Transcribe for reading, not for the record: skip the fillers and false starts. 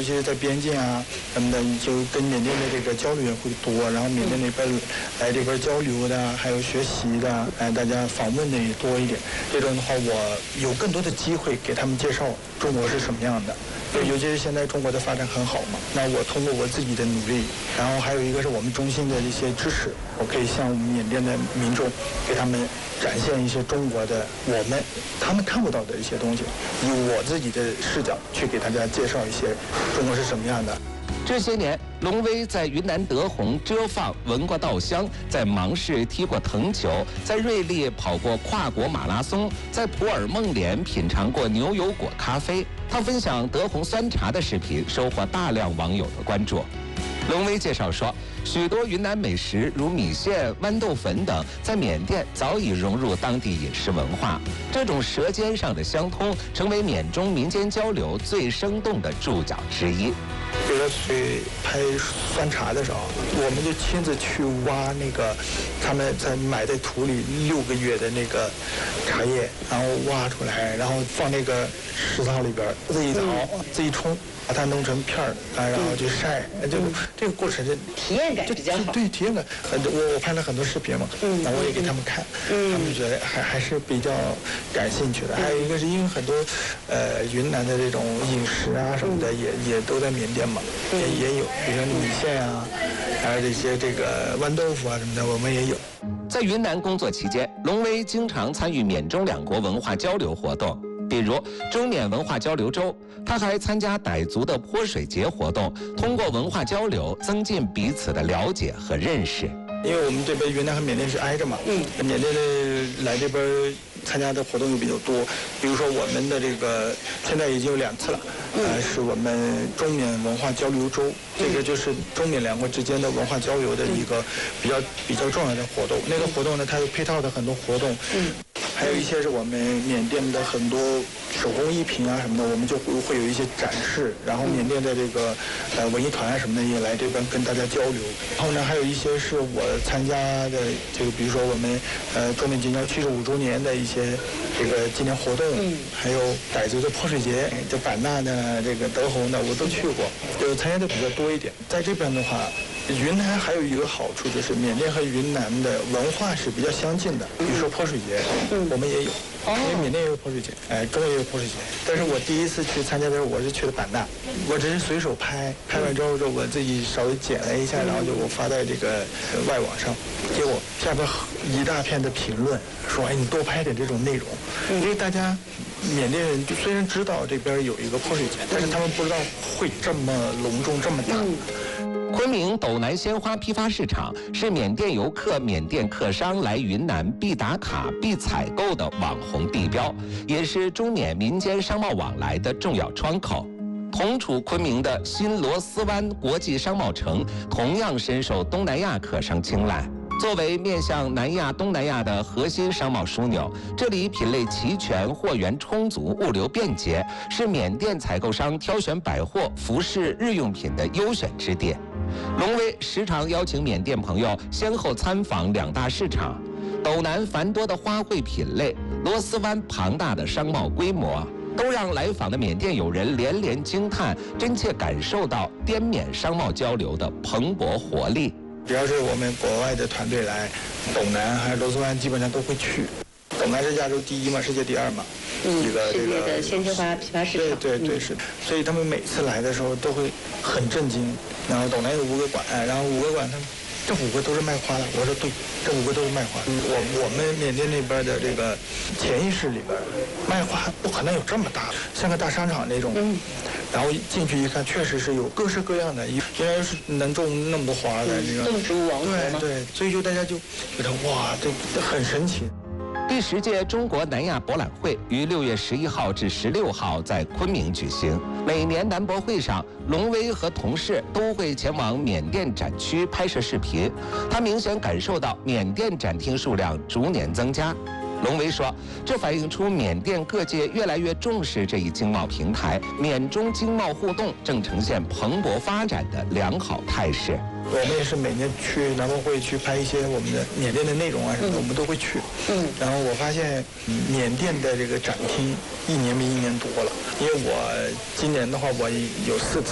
其是在边境啊什么的，就跟缅甸的这个交流也会多，然后缅甸那边来这边交流的，还有学习的，大家访问的也多一点。这种的话，我有更多的机会给他们介绍中国是什么样的。尤其是现在中国的发展很好嘛，那我通过我自己的努力，然后还有一个是我们中心的一些支持，我可以向我们缅甸的民众给他们展现一些中国的他们看不到的一些东西，以我自己的视角去给大家介绍一些中国是什么样的。 这些年，龙威在云南德宏遮放、闻过稻香，在芒市踢过藤球，在瑞丽跑过跨国马拉松，在普洱孟连品尝过牛油果咖啡。他分享德宏酸茶的视频，收获大量网友的关注。龙威介绍说，许多云南美食如米线、豌豆粉等，在缅甸早已融入当地饮食文化。这种舌尖上的相通，成为缅中民间交流最生动的注脚之一。 比如说去拍酸茶的时候，我们就亲自去挖那个他们在埋在土里6个月的那个茶叶，然后挖出来，然后放那个食槽里边，自己淘，自己冲。把它弄成片儿然后就晒，这个过程是体验感比较好。 对，体验感，我拍了很多视频嘛，然后我也给他们看，他们觉得还是比较感兴趣的。还有一个是因为很多云南的这种饮食啊什么的也都在缅甸嘛，也有，比如说米线啊，还有这个豌豆腐啊什么的，我们也有。 在云南工作期间，龙威经常参与缅中两国文化交流活动。比如中缅文化交流周，他还参加傣族的泼水节活动，通过文化交流增进彼此的了解和认识。 因为我们这边云南和缅甸是挨着嘛，缅甸的来这边参加的活动又比较多，比如说我们的这个现在已经有2次了，是我们中缅文化交流周，这个就是中缅两国之间的文化交流的一个比较重要的活动。那个活动呢，它有配套的很多活动，还有一些是我们缅甸的很多手工艺品啊什么的，我们就会有一些展示，然后缅甸的这个文艺团啊什么的也来这边跟大家交流。然后呢，还有一些是我参加的这个，比如说我们中缅建交75周年的一些这个纪念活动，还有傣族的泼水节，这版纳的这个德宏的我都去过，就参加的比较多一点。在这边的话，云南还有一个好处就是缅甸和云南的文化是比较相近的，比如说泼水节，我们也有。因为缅甸也有泼水节，中国也有泼水节。但是我第一次去参加的时候，我是去的版纳，我只是随手拍完之后我自己稍微剪了一下，然后就我发在这个外网上，结果下边一大片的评论说，你多拍点这种内容，因为大家缅甸人虽然知道这边有一个泼水节，但是他们不知道会这么隆重这么大。 昆明斗南鲜花批发市场是缅甸游客、缅甸客商来云南必打卡、必采购的网红地标，也是中缅民间商贸往来的重要窗口。同处昆明的新螺丝湾国际商贸城同样深受东南亚客商青睐。作为面向南亚、东南亚的核心商贸枢纽，这里品类齐全、货源充足、物流便捷，是缅甸采购商挑选百货、服饰、日用品的优选之地。龙威时常邀请缅甸朋友先后参访2大市场，斗南繁多的花卉品类，螺丝湾庞大的商贸规模，都让来访的缅甸友人连连惊叹，真切感受到滇缅商贸交流的蓬勃活力。 只要是我们国外的团队来，斗南还有螺丝湾基本上都会去。斗南是亚洲第1嘛，世界第2嘛，一个世界的鲜花批发市场。 对是，所以他们每次来的时候都会很震惊。然后斗南有5个馆，然后5个馆他们这5个都是卖花的。我说对，这5个都是卖花。我们缅甸那边的这个潜意识里边，卖花不可能有这么大，像个大商场那种。然后进去一看，确实是有各式各样的，应该是能种那么多花的这个。 种植物王国吗？ 对，所以就大家就觉得哇，这很神奇。 第10届中国南亚博览会于6月11号至16号在昆明举行。每年南博会上，龙威和同事都会前往缅甸展区拍摄视频。他明显感受到缅甸展厅数量逐年增加。龙威说，这反映出缅甸各界越来越重视这一经贸平台，缅中经贸互动正呈现蓬勃发展的良好态势。 我们也是每年去南博会去拍一些我们的缅甸的内容啊什么的，我们都会去。然后我发现缅甸的这个展厅一年比一年多了，因为我今年的话我有4次。